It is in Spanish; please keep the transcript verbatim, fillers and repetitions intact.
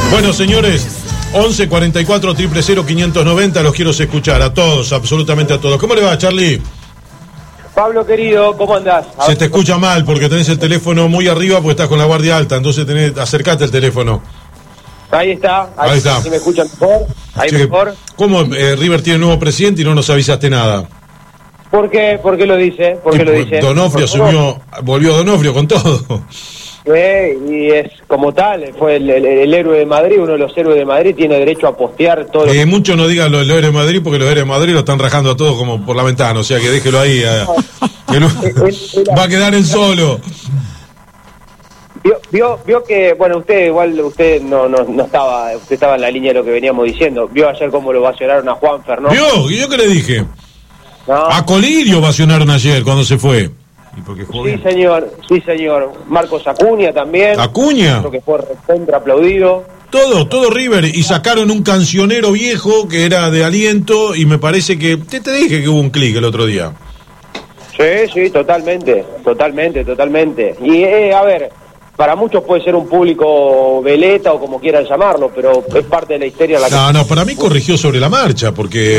Bueno, señores, once cuarenta y cuatro, cero cero, quinientos noventa, los quiero escuchar a todos, absolutamente a todos. ¿Cómo le va, Charlie? Pablo, querido, ¿cómo andás? A Se te escucha mal porque tenés el teléfono muy arriba porque estás con la guardia alta, entonces tenés, acercate el teléfono. Ahí está, ahí, ahí está. Si me escuchan mejor, ahí sí, mejor. ¿Cómo eh, River tiene nuevo presidente y no nos avisaste nada? ¿Por qué? ¿Por qué lo dice? ¿Por qué lo dice? Donofrio asumió, volvió Donofrio con todo. Eh, y es como tal, fue el, el, el héroe de Madrid, uno de los héroes de Madrid, tiene derecho a postear todo. Eh, muchos no digan los héroes de Madrid porque los héroes de Madrid lo están rajando a todos como por la ventana, o sea que déjelo ahí. Eh, que no, va a quedar en solo. Vio, vio, vio que, bueno, usted igual, usted no, no, no estaba, usted estaba en la línea de lo que veníamos diciendo. Vio ayer cómo lo vacionaron a Juanfer, ¿no? ¿Vio? ¿Y yo qué le dije? No. A Colidio vacionaron ayer cuando se fue. ¿Y porque jugó Sí, bien? señor, sí, señor. Marcos Acuña también. ¿Acuña? Creo que fue recontra aplaudido. Todo, todo River. Y sacaron un cancionero viejo que era de aliento y me parece que... Te, te dije que hubo un clic el otro día. Sí, sí, totalmente, totalmente, totalmente. Y, eh, a ver, para muchos puede ser un público veleta o como quieran llamarlo, pero es parte de la historia. La No, que... no, para mí corrigió sobre la marcha porque...